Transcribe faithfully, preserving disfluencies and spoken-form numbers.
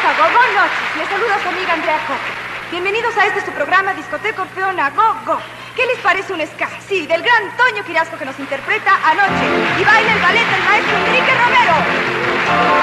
a Go Go Noches. Les saluda su amiga Andrea Coque. Bienvenidos a este su programa Discoteca Orfeona Go Go. ¿Qué les parece un ska? Sí, del gran Toño Quirasco que nos interpreta Anoche. Y baila el ballet del maestro Enrique Romero.